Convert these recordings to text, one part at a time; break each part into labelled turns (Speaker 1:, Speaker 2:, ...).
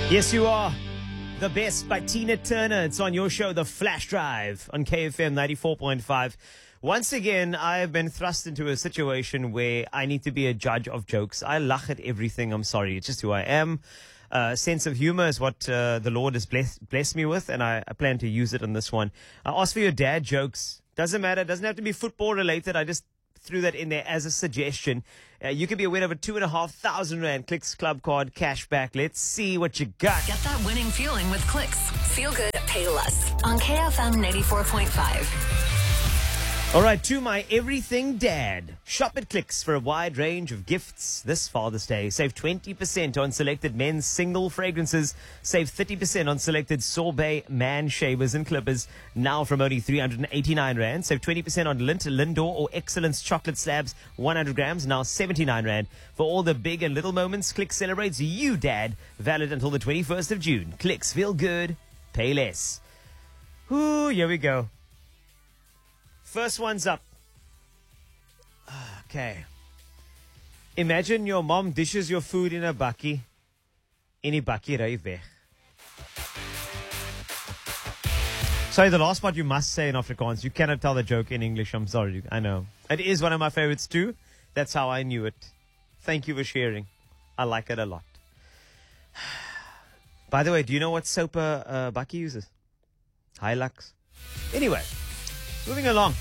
Speaker 1: Yes, you are. The Best by Tina Turner. It's on your show, The Flash Drive, on KFM 94.5. Once again, I have been thrust into a situation where I need to be a judge of jokes. I laugh at everything. I'm sorry. It's just who I am. Sense of humor is what the Lord has blessed me with, and I plan to use it on this one. I asked for your dad jokes. Doesn't matter. Doesn't have to be football related. I just threw that in there as a suggestion. You could be a winner of a 2,500 Rand Clicks Club card cash back. Let's see what you got.
Speaker 2: Get that winning feeling with Clicks. Feel good, pay less. On KFM 94.5.
Speaker 1: All right, to my everything dad. Shop at Clicks for a wide range of gifts this Father's Day. Save 20% on selected men's single fragrances. Save 30% on selected sorbet man shavers and clippers. Now from only 389 Rand. Save 20% on Lindt, Lindor or Excellence chocolate slabs, 100 grams. Now 79 Rand. For all the big and little moments, Clicks celebrates you, dad. Valid until the 21st of June. Clicks, feel good, pay less. Ooh, here we go. First one's up. Okay. Imagine your mom dishes your food in a bakkie. In die bakkie ry weg. Sorry, the last part you must say in Afrikaans. You cannot tell the joke in English. I'm sorry. I know. It is one of my favorites too. That's how I knew it. Thank you for sharing. I like it a lot. By the way, do you know what soap a bakkie uses? Hilux. Anyway. Moving along.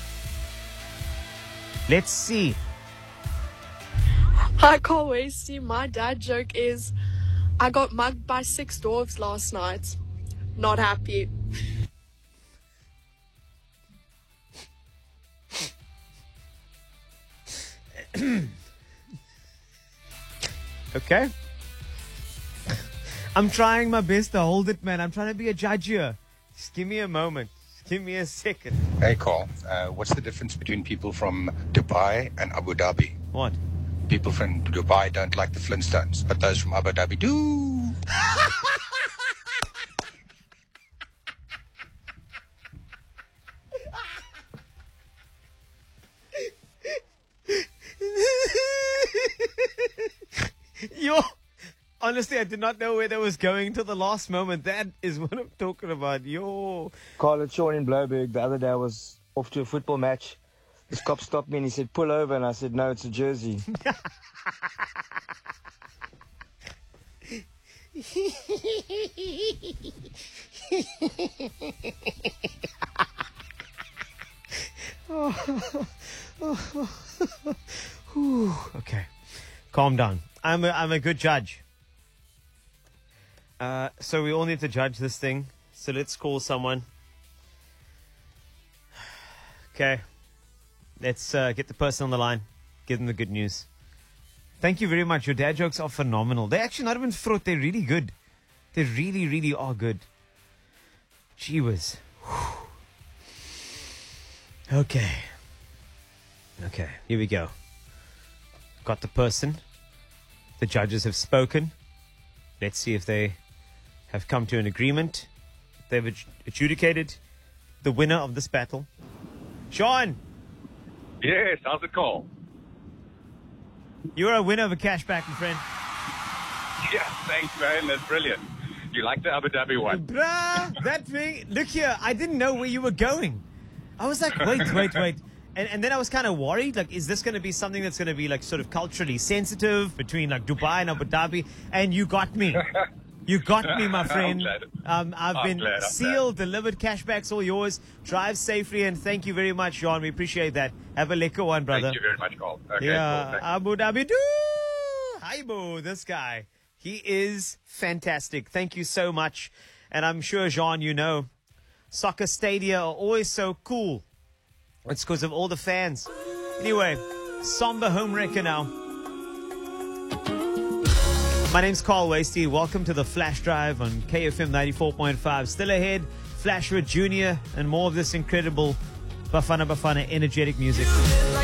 Speaker 1: Let's see.
Speaker 3: Hi, Carl Wasty. My dad joke is, I got mugged by 6 dwarves last night. Not happy.
Speaker 1: Okay. I'm trying my best to hold it, man. I'm trying to be a judge here. Just give me a moment. Give me a second.
Speaker 4: Hey, Carl. What's the difference between people from Dubai and Abu Dhabi?
Speaker 1: What?
Speaker 4: People from Dubai don't like the Flintstones, but those from Abu Dhabi do.
Speaker 1: Yo, honestly, I did not know where that was going till the last moment. That is what I'm talking about. Yo.
Speaker 5: Carl, it's Sean in Bloberg. The other day I was off to a football match. This cop stopped me and he said, pull over. And I said, no, it's a jersey.
Speaker 1: Okay. Calm down. I'm a good judge. So we all need to judge this thing. So let's call someone. Okay. Let's get the person on the line. Give them the good news. Thank you very much. Your dad jokes are phenomenal. They're actually not even fruit. They're really good. They really, really are good. Gee whiz. Okay. Okay. Here we go. Got the person. The judges have spoken. Let's see if they have come to an agreement. They've adjudicated the winner of this battle. Sean!
Speaker 6: Yes, how's it called?
Speaker 1: You're a winner of a cashback, my friend.
Speaker 6: Yeah, thanks, man. That's brilliant. You like the Abu Dhabi one?
Speaker 1: Bruh, that thing. Look here, I didn't know where you were going. I was like, wait. And then I was kind of worried, like, is this going to be something that's going to be, like, sort of culturally sensitive between, like, Dubai and Abu Dhabi? And you got me. You got me, my friend. I've been sealed, delivered, cashbacks all yours. Drive safely, and thank you very much, Sean. We appreciate that. Have a lekker one, brother.
Speaker 6: Thank you very much, Carl. Okay,
Speaker 1: yeah,
Speaker 6: cool,
Speaker 1: Abu Dhabi. Hi, Bo, this guy. He is fantastic. Thank you so much. And I'm sure, Jean, you know, soccer stadia are always so cool. It's because of all the fans. Anyway, somber home wrecker now. My name's Carl Wasty. Welcome to the Flash Drive on KFM 94.5. Still ahead, Flashwood Jr. and more of this incredible Bafana Bafana energetic music.